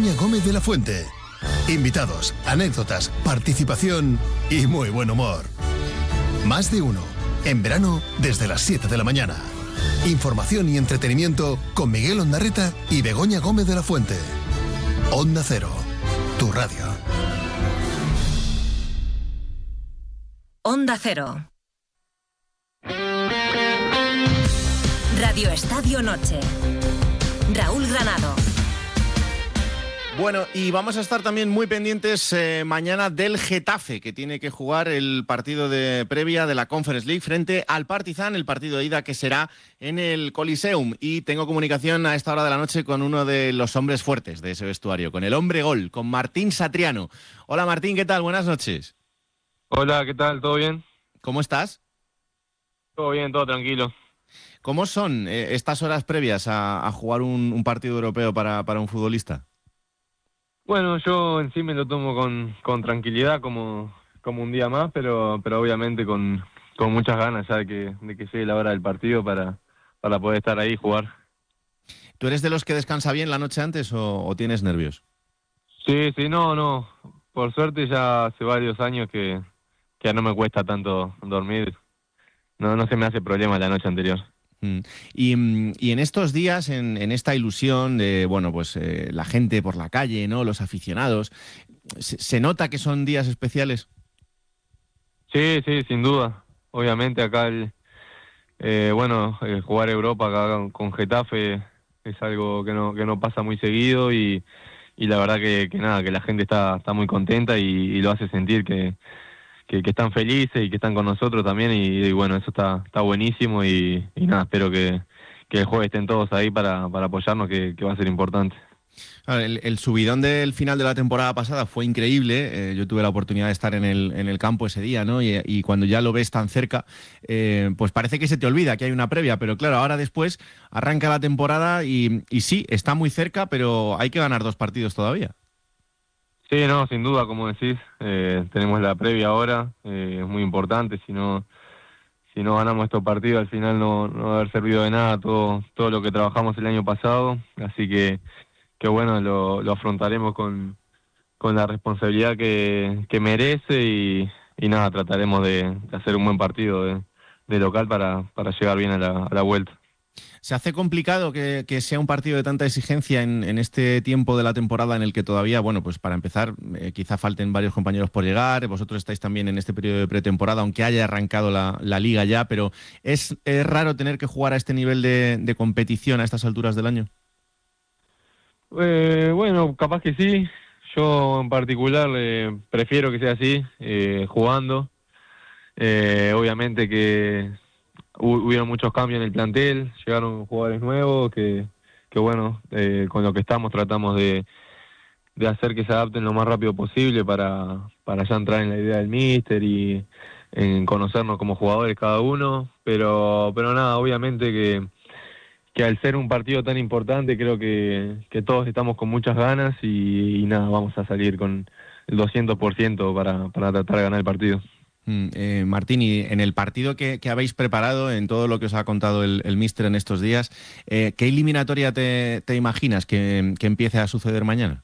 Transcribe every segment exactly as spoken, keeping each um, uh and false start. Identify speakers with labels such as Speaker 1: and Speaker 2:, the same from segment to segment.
Speaker 1: Begoña Gómez de la Fuente. Invitados, anécdotas, participación y muy buen humor. Más de uno. En verano, desde las siete de la mañana. Información y entretenimiento con Miguel Ondarreta y Begoña Gómez de la Fuente. Onda Cero, tu radio.
Speaker 2: Onda Cero. Radio Estadio Noche. Raúl Granado.
Speaker 3: Bueno, y vamos a estar también muy pendientes eh, mañana del Getafe, que tiene que jugar el partido de previa de la Conference League frente al Partizan, el partido de ida que será en el Coliseum. Y tengo comunicación a esta hora de la noche con uno de los hombres fuertes de ese vestuario, con el hombre gol, con Martín Satriano. Hola Martín, ¿qué tal? Buenas noches.
Speaker 4: Hola, ¿qué tal? ¿Todo bien?
Speaker 3: ¿Cómo estás?
Speaker 4: Todo bien, todo tranquilo.
Speaker 3: ¿Cómo son eh, estas horas previas a, a jugar un, un partido europeo para, para un futbolista?
Speaker 4: Bueno, yo en sí me lo tomo con, con tranquilidad, como, como un día más, pero, pero obviamente con, con muchas ganas ya de que, de que llegue la hora del partido para, para poder estar ahí y jugar.
Speaker 3: ¿Tú eres de los que descansa bien la noche antes o, o tienes nervios?
Speaker 4: Sí, sí, no, no. Por suerte ya hace varios años que, que ya no me cuesta tanto dormir. No, no se me hace problema la noche anterior.
Speaker 3: Mm. Y, y en estos días, en, en esta ilusión de, bueno, pues eh, la gente por la calle, ¿no? Los aficionados, ¿se, se nota que son días especiales?
Speaker 4: Sí, sí, sin duda. Obviamente acá, el, eh, bueno, el jugar Europa acá con Getafe es algo que no, que no pasa muy seguido y, y la verdad que, que nada, que la gente está, está muy contenta y, y lo hace sentir que, que, que están felices y que están con nosotros también y, y bueno, eso está, está buenísimo y, y nada, espero que, que el jueves estén todos ahí para, para apoyarnos, que, que va a ser importante.
Speaker 3: El, el subidón del final de la temporada pasada fue increíble. Eh, yo tuve la oportunidad de estar en el, en el campo ese día, ¿no? Y, y cuando ya lo ves tan cerca, eh, pues parece que se te olvida que hay una previa. Pero claro, ahora después arranca la temporada y, y sí, está muy cerca, pero hay que ganar dos partidos todavía.
Speaker 4: Sí, no, sin duda, como decís, eh, tenemos la previa ahora, eh, es muy importante. Si no, si no ganamos estos partidos, al final no, no va a haber servido de nada todo, todo lo que trabajamos el año pasado. Así que que bueno, lo, lo afrontaremos con, con la responsabilidad que, que merece y, y nada, trataremos de, de hacer un buen partido de, de local para, para llegar bien a la, a la vuelta.
Speaker 3: ¿Se hace complicado que, que sea un partido de tanta exigencia en, en este tiempo de la temporada en el que todavía, bueno, pues para empezar, eh, quizá falten varios compañeros por llegar, vosotros estáis también en este periodo de pretemporada, aunque haya arrancado la, la liga ya, pero ¿es, es raro tener que jugar a este nivel de, de competición a estas alturas del año?
Speaker 4: Eh, bueno, capaz que sí. Yo en particular eh, prefiero que sea así, eh, jugando. Eh, obviamente que hu- hubieron muchos cambios en el plantel, llegaron jugadores nuevos que, que bueno, eh, con lo que estamos tratamos de, de hacer que se adapten lo más rápido posible para, para ya entrar en la idea del míster y en conocernos como jugadores cada uno. Pero, pero nada, obviamente que que al ser un partido tan importante creo que, que todos estamos con muchas ganas y, y nada, vamos a salir con el doscientos por ciento para, para tratar de ganar el partido.
Speaker 3: Mm, eh, Martín, y en el partido que, que habéis preparado, en todo lo que os ha contado el, el míster en estos días, eh, ¿qué eliminatoria te, te imaginas que, que empiece a suceder mañana?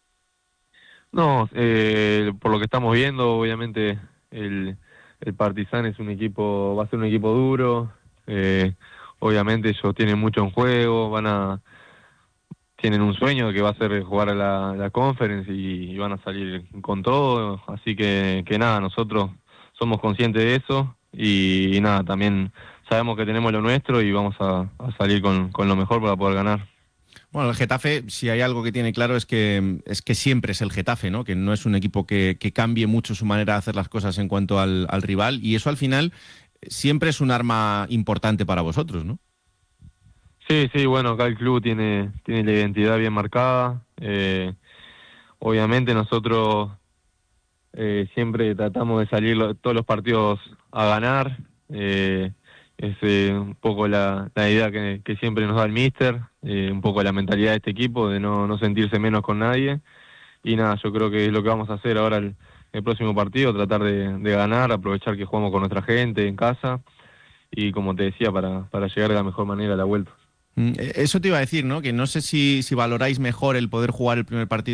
Speaker 4: No, eh, por lo que estamos viendo, obviamente el, el Partizan es un equipo, va a ser un equipo duro, eh, obviamente ellos tienen mucho en juego, van a tienen un sueño que va a ser jugar a la, la Conference y, y van a salir con todo, así que, que nada, nosotros somos conscientes de eso y, y nada, también sabemos que tenemos lo nuestro y vamos a, a salir con, con lo mejor para poder ganar.
Speaker 3: Bueno, el Getafe, si hay algo que tiene claro es que es que siempre es el Getafe, ¿no? Que no es un equipo que, que cambie mucho su manera de hacer las cosas en cuanto al, al rival, y eso al final siempre es un arma importante para vosotros, ¿no?
Speaker 4: Sí, sí, bueno, acá el club tiene, tiene la identidad bien marcada. Eh, obviamente nosotros eh, siempre tratamos de salir lo- todos los partidos a ganar. Eh, es eh, un poco la, la idea que, que siempre nos da el míster, eh, un poco la mentalidad de este equipo, de no, no sentirse menos con nadie. Y nada, yo creo que es lo que vamos a hacer ahora el, el próximo partido, tratar de, de ganar, aprovechar que jugamos con nuestra gente en casa y como te decía, para, para llegar de la mejor manera a la vuelta.
Speaker 3: Mm, Eso te iba a decir, ¿no? Que no sé si, si valoráis mejor el poder jugar el primer partido